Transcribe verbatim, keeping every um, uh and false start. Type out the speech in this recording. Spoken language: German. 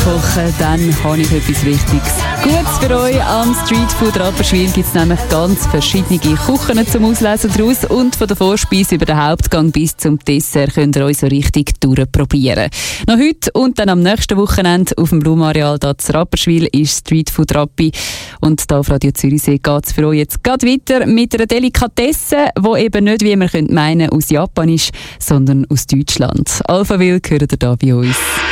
kochen, dann habe ich etwas Wichtiges. Gutes für euch. Am Streetfood Rapperswil gibt es nämlich ganz verschiedene Küchen zum Auslesen daraus. Und von der Vorspeise über den Hauptgang bis zum Dessert könnt ihr euch so richtig durchprobieren. Noch heute und dann am nächsten Wochenende auf dem Blumenareal da zu Rapperswil ist Streetfood Rappi. Und da auf Radio Zürichsee geht es für euch jetzt gerade weiter mit einer Delikatesse, die eben nicht, wie man meinen könnte, aus Japan ist, sondern aus Deutschland. Alphaville gehört ihr da bei uns.